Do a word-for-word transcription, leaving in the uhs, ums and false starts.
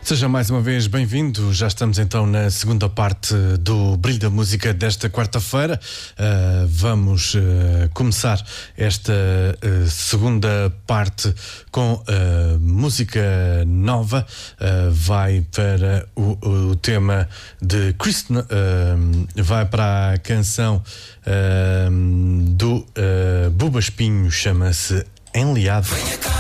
Seja mais uma vez bem-vindo. Já estamos então na segunda parte do Brilho da Música desta quarta-feira. Uh, vamos uh, começar esta uh, segunda parte com uh, música nova. Uh, vai para o, o tema de Chris, uh, vai para a canção uh, do uh, Buba Espinho, chama-se Enliado.